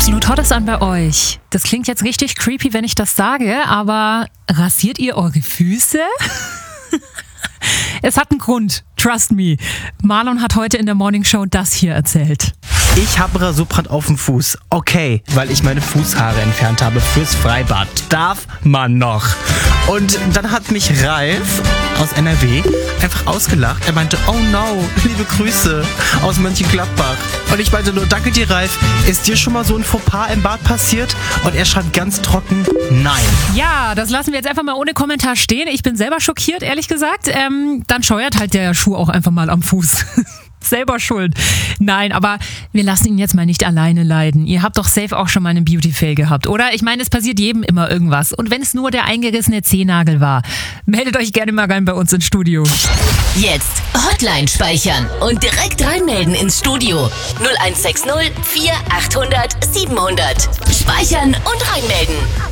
Absolut Hottes an bei euch. Das klingt jetzt richtig creepy, wenn ich das sage, aber rasiert ihr eure Füße? Es hat einen Grund, trust me. Marlon hat heute in der Morning Show das hier erzählt. Ich habe Rasurbrand auf dem Fuß. Okay, weil ich meine Fußhaare entfernt habe fürs Freibad. Darf man noch. Und dann hat mich Ralf aus NRW einfach ausgelacht. Er meinte, oh no, liebe Grüße aus Mönchengladbach. Und ich meinte nur, danke dir, Ralf. Ist dir schon mal so ein Fauxpas im Bad passiert? Und er schreibt ganz trocken, nein. Ja, das lassen wir jetzt einfach mal ohne Kommentar stehen. Ich bin selber schockiert, ehrlich gesagt. Dann scheuert halt der Schuh auch einfach mal am Fuß. Selber schuld. Nein, aber wir lassen ihn jetzt mal nicht alleine leiden. Ihr habt doch safe auch schon mal einen Beauty-Fail gehabt, oder? Ich meine, es passiert jedem immer irgendwas. Und wenn es nur der eingerissene Zehennagel war, meldet euch gerne mal rein bei uns ins Studio. Jetzt Hotline speichern und direkt reinmelden ins Studio. 0160 4800 700. Speichern und reinmelden.